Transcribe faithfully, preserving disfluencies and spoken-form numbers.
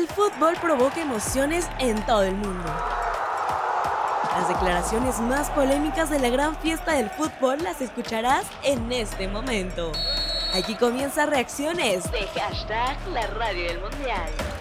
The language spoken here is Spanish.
el fútbol provoca emociones en todo el mundo. Las declaraciones más polémicas de la gran fiesta del fútbol las escucharás en este momento. Aquí comienza Reacciones de hashtag La Radio del Mundial.